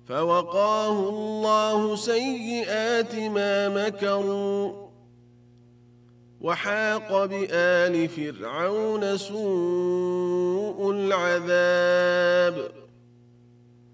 فوقاه الله سيئات ما مكروا وحاق بآل فرعون سوء العذاب